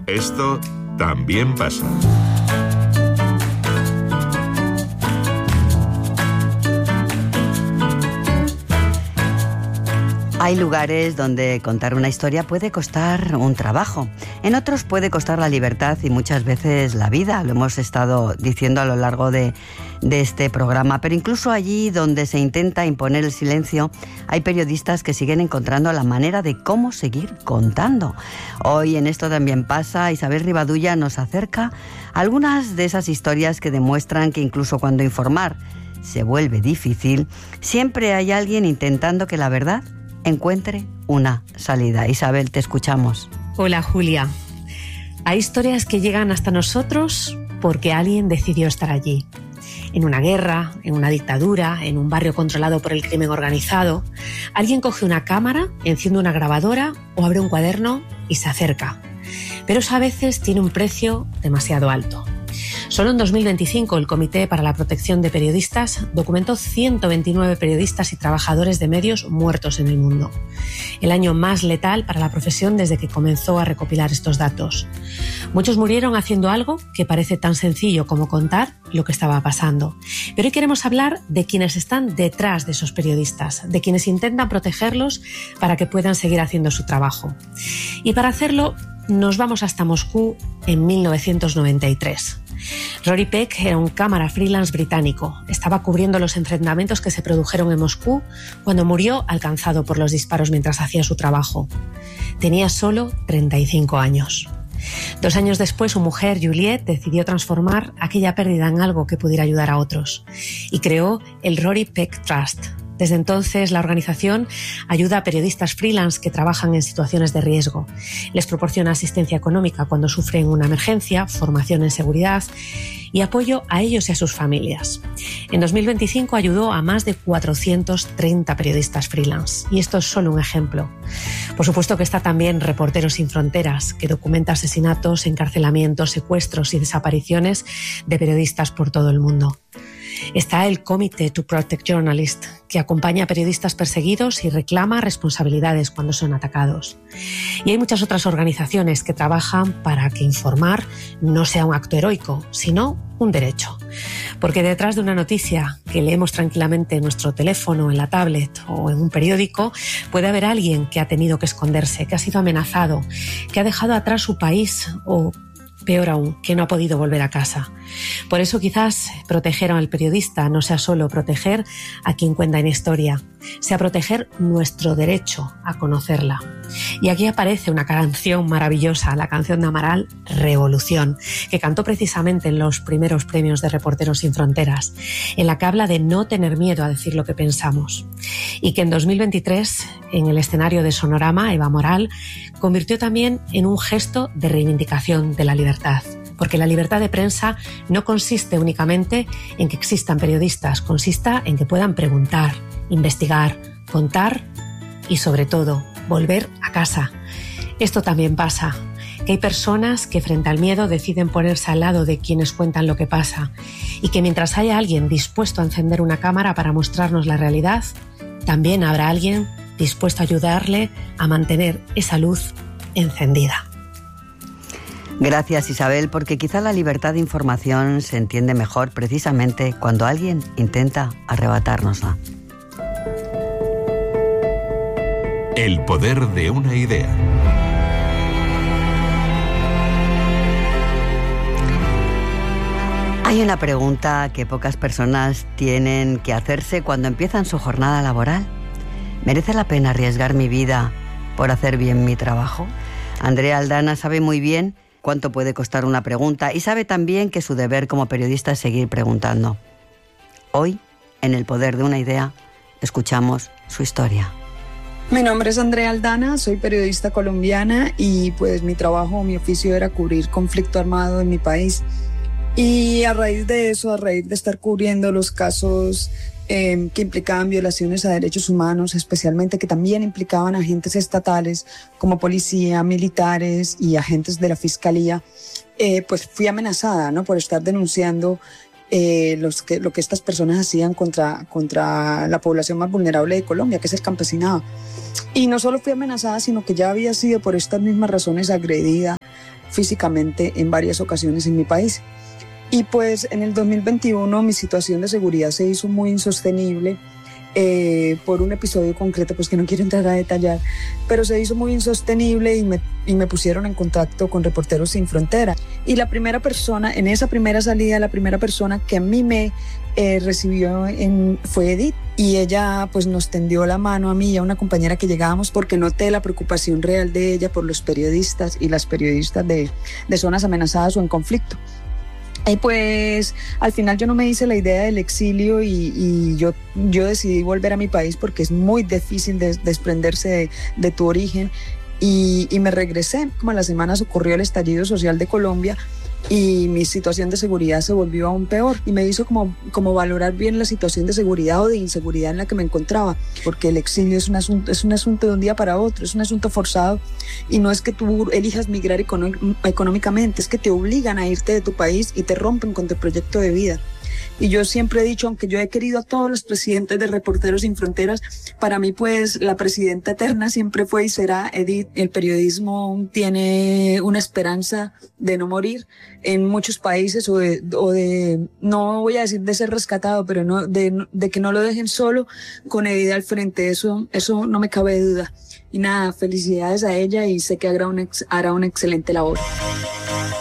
Esto también pasa. Hay lugares donde contar una historia puede costar un trabajo. En otros puede costar la libertad y muchas veces la vida. Lo hemos estado diciendo a lo largo de este programa. Pero incluso allí donde se intenta imponer el silencio, hay periodistas que siguen encontrando la manera de cómo seguir contando. Hoy en Esto también pasa, Isabel Rivadulla nos acerca a algunas de esas historias que demuestran que incluso cuando informar se vuelve difícil, siempre hay alguien intentando que la verdad encuentre una salida. Isabel, te escuchamos. Hola, Julia. Hay historias que llegan hasta nosotros porque alguien decidió estar allí. En una guerra, en una dictadura, en un barrio controlado por el crimen organizado, alguien coge una cámara, enciende una grabadora o abre un cuaderno y se acerca. Pero eso a veces tiene un precio demasiado alto. Solo en 2025 el Comité para la Protección de Periodistas documentó 129 periodistas y trabajadores de medios muertos en el mundo. El año más letal para la profesión desde que comenzó a recopilar estos datos. Muchos murieron haciendo algo que parece tan sencillo como contar lo que estaba pasando. Pero hoy queremos hablar de quienes están detrás de esos periodistas, de quienes intentan protegerlos para que puedan seguir haciendo su trabajo. Y para hacerlo nos vamos hasta Moscú en 1993. Rory Peck era un cámara freelance británico. Estaba cubriendo los enfrentamientos que se produjeron en Moscú cuando murió alcanzado por los disparos mientras hacía su trabajo. Tenía solo 35 años. 2 años después, su mujer, Juliette, decidió transformar aquella pérdida en algo que pudiera ayudar a otros y creó el Rory Peck Trust. Desde entonces, la organización ayuda a periodistas freelance que trabajan en situaciones de riesgo. Les proporciona asistencia económica cuando sufren una emergencia, formación en seguridad y apoyo a ellos y a sus familias. En 2025 ayudó a más de 430 periodistas freelance. Y esto es solo un ejemplo. Por supuesto que está también Reporteros Sin Fronteras, que documenta asesinatos, encarcelamientos, secuestros y desapariciones de periodistas por todo el mundo. Está el Committee to Protect Journalists, que acompaña a periodistas perseguidos y reclama responsabilidades cuando son atacados. Y hay muchas otras organizaciones que trabajan para que informar no sea un acto heroico, sino un derecho. Porque detrás de una noticia que leemos tranquilamente en nuestro teléfono, en la tablet o en un periódico, puede haber alguien que ha tenido que esconderse, que ha sido amenazado, que ha dejado atrás su país o, peor aún, que no ha podido volver a casa. Por eso quizás proteger al periodista no sea solo proteger a quien cuenta una historia, sea proteger nuestro derecho a conocerla. Y aquí aparece una canción maravillosa, la canción de Amaral, Revolución, que cantó precisamente en los primeros premios de Reporteros Sin Fronteras, en la que habla de no tener miedo a decir lo que pensamos. Y que en 2023, en el escenario de Sonorama, Eva Moral convirtió también en un gesto de reivindicación de la libertad. Porque la libertad de prensa no consiste únicamente en que existan periodistas, consiste en que puedan preguntar, investigar, contar y, sobre todo, volver a casa. Esto también pasa, que hay personas que frente al miedo deciden ponerse al lado de quienes cuentan lo que pasa y que mientras haya alguien dispuesto a encender una cámara para mostrarnos la realidad, también habrá alguien dispuesto a ayudarle a mantener esa luz encendida. Gracias, Isabel, porque quizá la libertad de información se entiende mejor precisamente cuando alguien intenta arrebatárnosla. El poder de una idea. Hay una pregunta que pocas personas tienen que hacerse cuando empiezan su jornada laboral. ¿Merece la pena arriesgar mi vida por hacer bien mi trabajo? Andrea Aldana sabe muy bien cuánto puede costar una pregunta y sabe también que su deber como periodista es seguir preguntando. Hoy, en El poder de una idea, escuchamos su historia. Mi nombre es Andrea Aldana, soy periodista colombiana y pues mi trabajo, mi oficio era cubrir conflicto armado en mi país. Y a raíz de eso, a raíz de estar cubriendo los casos que implicaban violaciones a derechos humanos, especialmente que también implicaban agentes estatales como policía, militares y agentes de la fiscalía, pues fui amenazada, ¿no?, por estar denunciando lo que estas personas hacían contra la población más vulnerable de Colombia, que es el campesinado. Y no solo fui amenazada, sino que ya había sido por estas mismas razones agredida físicamente en varias ocasiones en mi país. Y pues en el 2021 mi situación de seguridad se hizo muy insostenible por un episodio concreto, pues que no quiero entrar a detallar, pero se hizo muy insostenible y me pusieron en contacto con Reporteros Sin Frontera. Y la primera persona, en esa primera salida, la primera persona que a mí me recibió fue Edith, y ella pues nos tendió la mano a mí y a una compañera que llegábamos, porque noté la preocupación real de ella por los periodistas y las periodistas de zonas amenazadas o en conflicto. Y pues al final yo no me hice la idea del exilio y yo decidí volver a mi país porque es muy difícil desprenderse de tu origen, y me regresé. Como a las semanas ocurrió el estallido social de Colombia y mi situación de seguridad se volvió aún peor, y me hizo como valorar bien la situación de seguridad o de inseguridad en la que me encontraba, porque el exilio es un asunto de un día para otro, es un asunto forzado, y no es que tú elijas migrar económicamente, es que te obligan a irte de tu país y te rompen con tu proyecto de vida. Y yo siempre he dicho, aunque yo he querido a todos los presidentes de Reporteros Sin Fronteras, para mí pues la presidenta eterna siempre fue y será Edith. El periodismo tiene una esperanza de no morir en muchos países, o de no voy a decir de ser rescatado, pero no de que no lo dejen solo con Edith al frente. Eso no me cabe duda. Y nada, felicidades a ella, y sé que hará una excelente labor.